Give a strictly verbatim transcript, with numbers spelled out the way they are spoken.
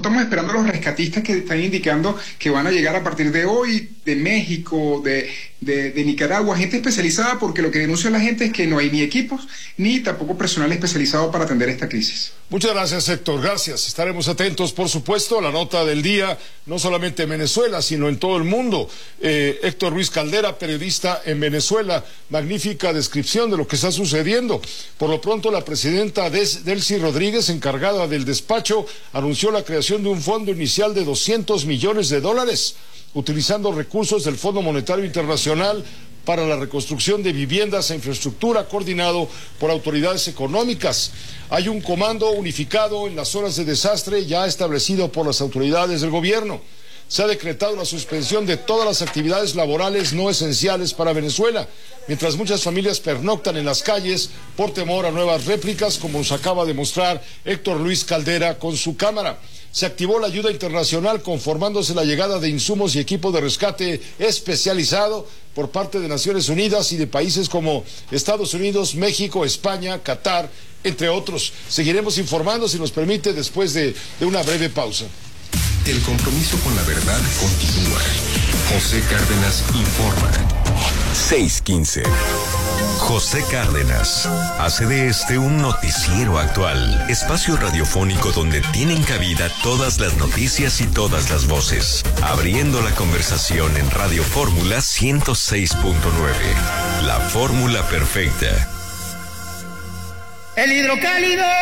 estamos esperando a los rescatistas que están indicando que van a llegar a partir de hoy, de México, de, de, de Nicaragua, gente especializada, porque lo que denuncia la gente es que no hay ni equipos, ni tampoco personal especializado para atender esta crisis. Muchas gracias, Héctor, gracias. Estaremos atentos, por supuesto, a la nota del día, no solamente en Venezuela, sino en todo el mundo. Eh, Héctor Luis Caldera, periodista en Venezuela, magnífica descripción de lo que está sucediendo. Por lo pronto, la presidenta Des Delcy Rodríguez, encargada del despacho, anunció la creación de un fondo inicial de doscientos millones de dólares, utilizando recursos del Fondo Monetario Internacional para la reconstrucción de viviendas e infraestructura, coordinado por autoridades económicas. Hay un comando unificado en las zonas de desastre ya establecido por las autoridades del gobierno. Se ha decretado la suspensión de todas las actividades laborales no esenciales para Venezuela, mientras muchas familias pernoctan en las calles por temor a nuevas réplicas, como nos acaba de mostrar Héctor Luis Caldera con su cámara. Se activó la ayuda internacional, conformándose la llegada de insumos y equipo de rescate especializado por parte de Naciones Unidas y de países como Estados Unidos, México, España, Qatar, entre otros. Seguiremos informando, si nos permite, después de, de una breve pausa. El compromiso con la verdad continúa. José Cárdenas informa. seis quince. José Cárdenas hace de este un noticiero actual, espacio radiofónico donde tienen cabida todas las noticias y todas las voces, abriendo la conversación en Radio Fórmula ciento seis punto nueve. La fórmula perfecta. El hidrocálido.